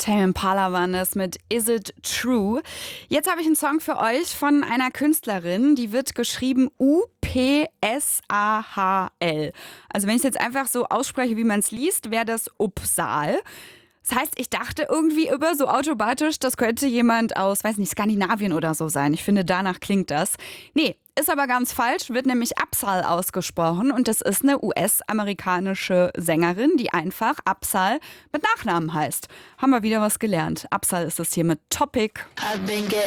Tame Impala waren das mit Is It True. Jetzt habe ich einen Song für euch von einer Künstlerin, die wird geschrieben Upsal. Also wenn ich es jetzt einfach so ausspreche, wie man es liest, wäre das Upsal. Das heißt, ich dachte irgendwie immer so automatisch, das könnte jemand aus, weiß nicht, Skandinavien oder so sein. Ich finde, danach klingt das. Nee, ist aber ganz falsch, wird nämlich Upsal ausgesprochen und das ist eine US-amerikanische Sängerin, die einfach Upsal mit Nachnamen heißt. Haben wir wieder was gelernt. Upsal ist das hier mit Topic. I've been getting